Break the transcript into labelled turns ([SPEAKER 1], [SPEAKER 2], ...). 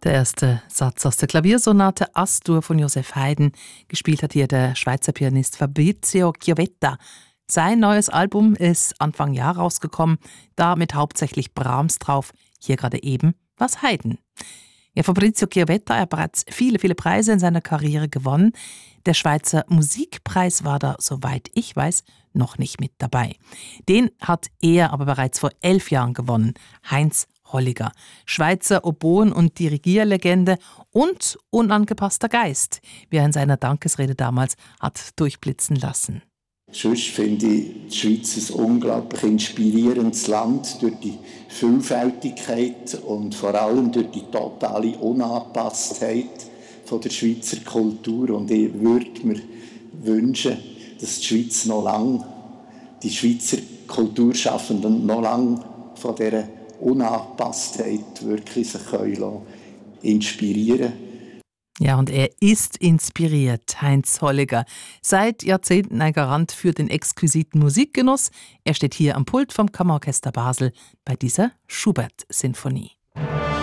[SPEAKER 1] Der erste Satz aus der Klaviersonate Astur von Joseph Haydn. Gespielt hat hier der Schweizer Pianist Fabrizio Chiovetta. Sein neues Album ist Anfang Jahr rausgekommen, da mit hauptsächlich Brahms drauf. Hier gerade eben was Haydn. Ja, Fabrizio Chiovetta hat bereits viele Preise in seiner Karriere gewonnen. Der Schweizer Musikpreis war da, soweit ich weiß, noch nicht mit dabei. Den hat er aber bereits vor 11 Jahren gewonnen. Heinz Holliger, Schweizer Oboen- und Dirigierlegende und unangepasster Geist, wie er in seiner Dankesrede damals hat durchblitzen lassen.
[SPEAKER 2] Sonst finde ich die Schweiz ein unglaublich inspirierendes Land durch die Vielfältigkeit und vor allem durch die totale Unangepasstheit von der Schweizer Kultur. Und ich würde mir wünschen, dass die Schweiz noch lange, die Schweizer Kulturschaffenden noch lange von dieser Unangepasstheit wirklich sich inspirieren können.
[SPEAKER 1] Ja, und er ist inspiriert, Heinz Holliger. Seit Jahrzehnten ein Garant für den exquisiten Musikgenuss. Er steht hier am Pult vom Kammerorchester Basel bei dieser Schubert-Sinfonie.